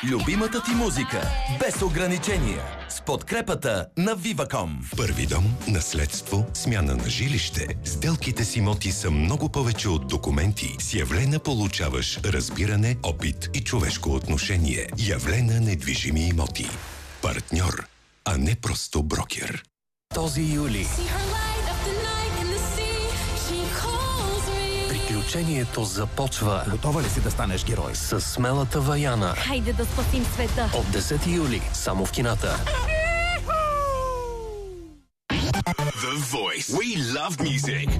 Любимата ти музика без ограничения с подкрепата на Viva.com. Първи дом, наследство, смяна на жилище. Сделките с имоти са много повече от документи. С Явлена получаваш разбиране, опит и човешко отношение. Явлена недвижими имоти. Партньор, а не просто брокер. Този юли приключението започва. Готова ли си да станеш герой? С смелата Ваяна. Хайде да спасим света. От 10 юли, само в кината. The Voice. We love music.